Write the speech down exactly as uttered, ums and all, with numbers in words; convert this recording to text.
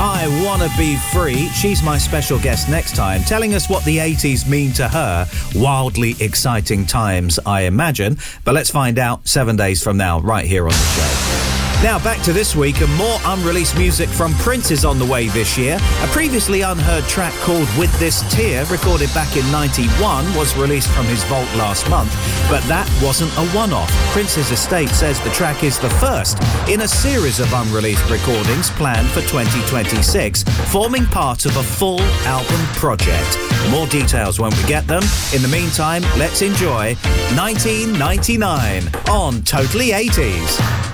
I Wanna Be Free. She's my special guest next time, telling us what the eighties mean to her. Wildly exciting times, I imagine. But let's find out seven days from now, right here on the show. Now, back to this week, and more unreleased music from Prince is on the way this year. A previously unheard track called With This Tear, recorded back in ninety-one, was released from his vault last month. But that wasn't a one-off. Prince's estate says the track is the first in a series of unreleased recordings planned for twenty twenty-six, forming part of a full album project. More details when we get them. In the meantime, let's enjoy nineteen ninety-nine on Totally eighties.